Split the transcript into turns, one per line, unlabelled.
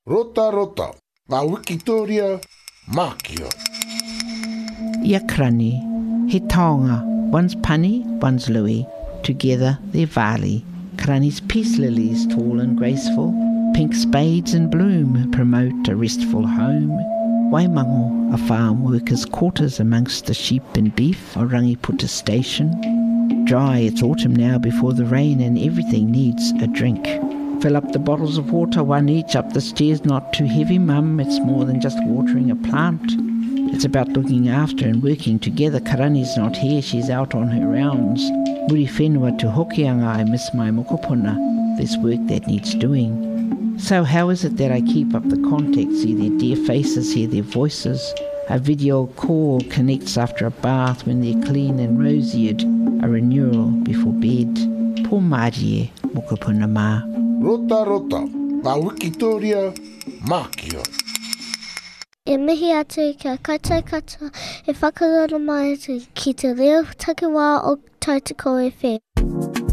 Rota rota, a Wikitoria, Makio.
Ia krani, he taonga, one's Pani, one's Louis, together they're Vali. Krani's peace lilies, tall and graceful, pink spades in bloom promote a restful home. Waimango, a farm worker's quarters amongst the sheep and beef, a Rangiputa station. Dry, it's autumn now before the rain and everything needs a drink. Fill up the bottles of water, one each, up the stairs, not too heavy, mum. It's more than just watering a plant. It's about looking after and working together. Karani's not here, she's out on her rounds. Muri whenua to hokianga, I miss my mokopuna. There's work that needs doing. So how is it that I keep up the contact, see their dear faces, hear their voices? A video call connects after a bath when they're clean and rosiered. A renewal before bed. Po marie, mokopuna ma.
Rota rota, a Wikitoria, Makio.
E mihi atu kia kata, e whakarana mai atu ki te reo takiwā o Tautoko FM.